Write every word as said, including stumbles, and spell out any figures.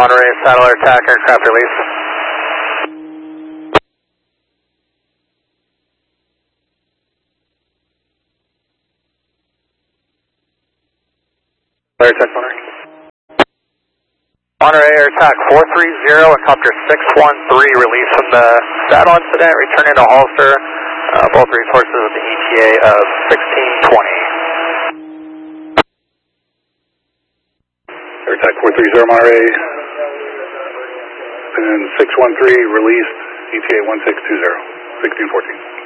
Monterey, Saddler attack, aircraft release. Air attack, Monterey. Monterey, air attack four three zero, helicopter six one three, release from the saddle incident, returning to Hollister. Uh, both resources with the E T A of sixteen twenty. Air attack four three zero, Monterey. And six one three, released, E T A one six two zero, sixteen fourteen.